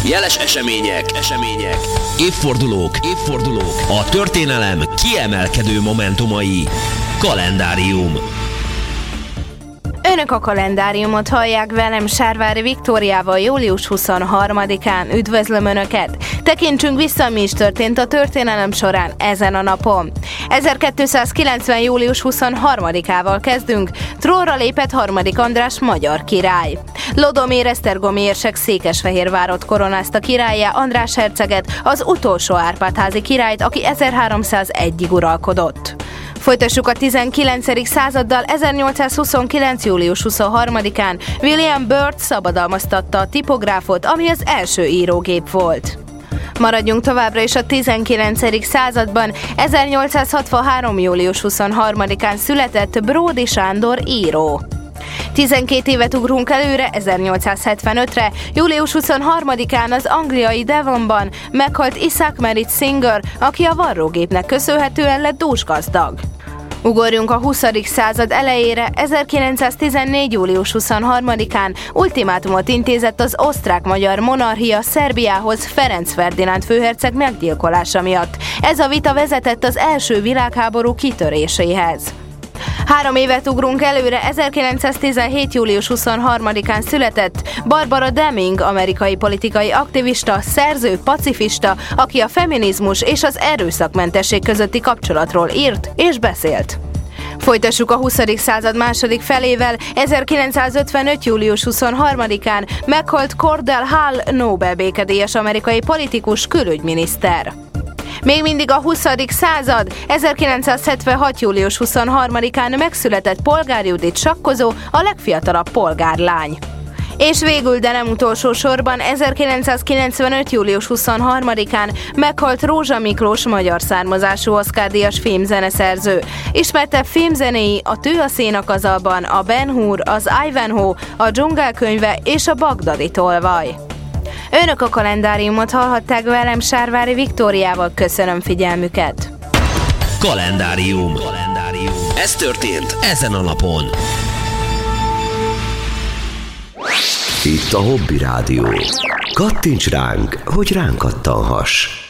Jeles események, évfordulók, a történelem kiemelkedő momentumai. Kalendárium. Önök a kalendáriumot hallják, velem Sárvári Viktóriával július 23-án. Üdvözlöm Önöket! Tekintsünk vissza, mi is történt a történelem során ezen a napon. 1290. július 23-ával kezdünk. Trónra lépett Harmadik András magyar király. Lodomér Esztergomi érsek Székesfehérvárot koronázta királlyá András herceget, az utolsó Árpád-házi királyt, aki 1301-ig uralkodott. Folytassuk a 19. századdal. 1829. július 23-án William Byrd szabadalmaztatta a tipográfot, ami az első írógép volt. Maradjunk továbbra is a 19. században. 1863. július 23-án született Bródy Sándor író. 12 évet ugrunk előre, 1875-re, július 23-án az angliai Devonban meghalt Isaac Merritt Singer, aki a varrógépnek köszönhetően lett dúsgazdag. Ugorjunk a 20. század elejére. 1914. július 23-án ultimátumot intézett az osztrák-magyar monarchia Szerbiához Ferenc Ferdinánd főherceg meggyilkolása miatt. Ez a vita vezetett az első világháború kitöréséhez. 3 évet ugrunk előre. 1917. július 23-án született Barbara Deming, amerikai politikai aktivista, szerző, pacifista, aki a feminizmus és az erőszakmentesség közötti kapcsolatról írt és beszélt. Folytassuk a 20. század második felével. 1955. július 23-án meghalt Cordell Hull, Nobel békedíjas amerikai politikus, külügyminiszter. Még mindig a 20. század. 1976. július 23-án megszületett Polgár Judit sakkozó, a legfiatalabb polgárlány. És végül, de nem utolsó sorban, 1995. július 23-án meghalt Rózsa Miklós, magyar származású Oscar-díjas filmzeneszerző. Ismertebb filmzenéi a Tű a szénakazalban, a Ben Hur, az Ivanhoe, a Dzsungel könyve és a Bagdadi tolvaj. Önök a kalendáriumot hallhatták, velem Sárvári Viktóriával. Köszönöm figyelmüket! Kalendárium. Ez történt ezen a napon. Itt a Hobby Rádió. Kattints ránk, hogy ránk kattanhass!